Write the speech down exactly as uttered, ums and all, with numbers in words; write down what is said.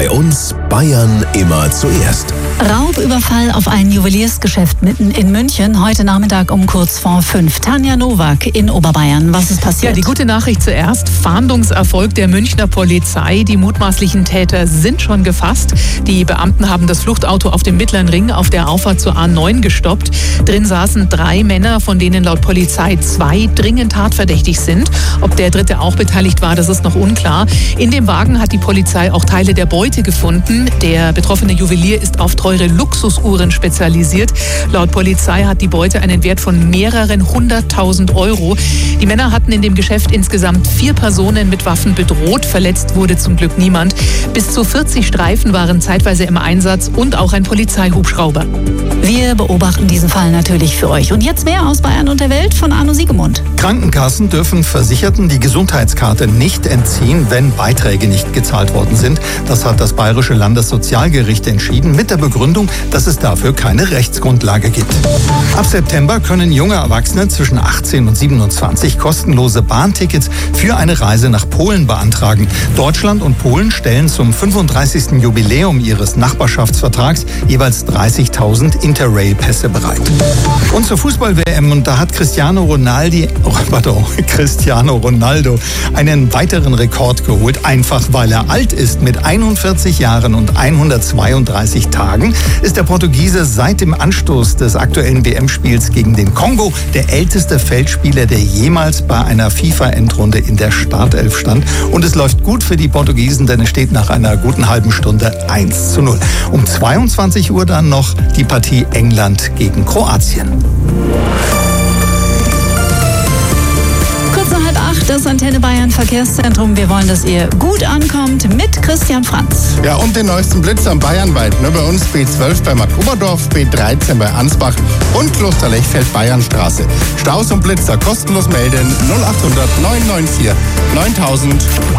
Bei uns Bayern immer zuerst. Raubüberfall auf ein Juweliersgeschäft mitten in München. Heute Nachmittag um kurz vor fünf. Tanja Nowak in Oberbayern. Was ist passiert? Ja, die gute Nachricht zuerst. Fahndungserfolg der Münchner Polizei. Die mutmaßlichen Täter sind schon gefasst. Die Beamten haben das Fluchtauto auf dem Mittleren Ring auf der Auffahrt zur A neun gestoppt. Drin saßen drei Männer, von denen laut Polizei zwei dringend tatverdächtig sind. Ob der dritte auch beteiligt war, das ist noch unklar. In dem Wagen hat die Polizei auch Teile der Beute gefunden. Der betroffene Juwelier ist auf teure Luxusuhren spezialisiert. Laut Polizei hat die Beute einen Wert von mehreren hunderttausend Euro. Die Männer hatten in dem Geschäft insgesamt vier Personen mit Waffen bedroht. Verletzt wurde zum Glück niemand. Bis zu vierzig Streifen waren zeitweise im Einsatz und auch ein Polizeihubschrauber. Wir beobachten diesen Fall natürlich für euch. Und jetzt mehr aus Bayern und der Welt von Arno Siegemund. Krankenkassen dürfen Versicherten die Gesundheitskarte nicht entziehen, wenn Beiträge nicht gezahlt worden sind. Das hat das Bayerische Landessozialgericht entschieden, mit der Begründung, dass es dafür keine Rechtsgrundlage gibt. Ab September können junge Erwachsene zwischen achtzehn und siebenundzwanzig kostenlose Bahntickets für eine Reise nach Polen beantragen. Deutschland und Polen stellen zum fünfunddreißigsten Jubiläum ihres Nachbarschaftsvertrags jeweils dreißigtausend Interrail-Pässe bereit. Und zur Fußball-W M, und da hat Cristiano Ronaldo, oh, pardon, Cristiano Ronaldo einen weiteren Rekord geholt, einfach weil er alt ist. Mit einundvierzig Jahren und hundertzweiunddreißig Tagen ist der Portugiese seit dem Anstoß des aktuellen W M-Spiels gegen den Kongo der älteste Feldspieler, der jemals bei einer FIFA-Endrunde in der Startelf stand. Und es läuft gut für die Portugiesen, denn es steht nach einer guten halben Stunde eins zu null. Um zweiundzwanzig Uhr dann noch die Partie England gegen Kroatien. Kurz nach halb acht, das Antenne Bayern Verkehrszentrum. Wir wollen, dass ihr gut ankommt mit Christian Franz. Ja, und den neuesten Blitz am Bayernweit. Nur bei uns B zwölf bei Mark-Oberdorf, B dreizehn bei Ansbach und Klosterlechfeld Bayernstraße. Staus und Blitzer kostenlos melden null achthundert neun neun vier neuntausend.